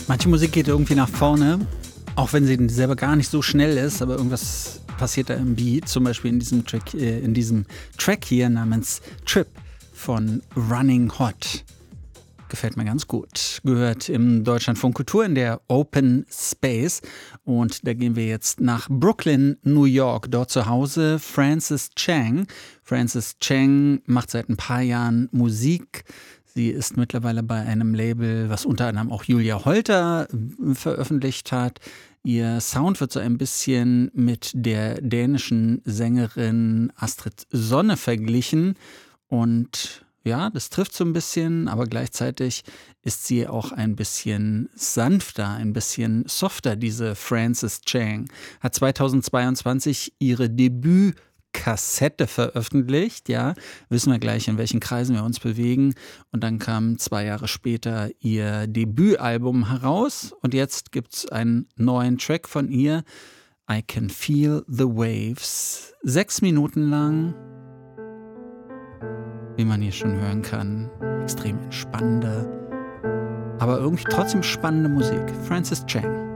Manche Musik geht irgendwie nach vorne, auch wenn sie selber gar nicht so schnell ist, aber irgendwas passiert da im Beat. Zum Beispiel in diesem Track hier namens Trip von Running Hot. Gefällt mir ganz gut. Gehört im Deutschlandfunk Kultur in der Open Space. Und da gehen wir jetzt nach Brooklyn, New York. Dort zu Hause Frances Chang. Frances Chang macht seit ein paar Jahren Musik. Sie ist mittlerweile bei einem Label, was unter anderem auch Julia Holter veröffentlicht hat. Ihr Sound wird so ein bisschen mit der dänischen Sängerin Astrid Sonne verglichen. Und ja, das trifft so ein bisschen, aber gleichzeitig ist sie auch ein bisschen sanfter, ein bisschen softer, diese Frances Chang. Hat 2022 ihre Debütkassette veröffentlicht, ja, wissen wir gleich, in welchen Kreisen wir uns bewegen. Und dann kam 2 Jahre später ihr Debütalbum heraus und jetzt gibt es einen neuen Track von ihr, I Can Feel the Waves. 6 Minuten lang, wie man hier schon hören kann, extrem entspannende, aber irgendwie trotzdem spannende Musik. Frances Chang.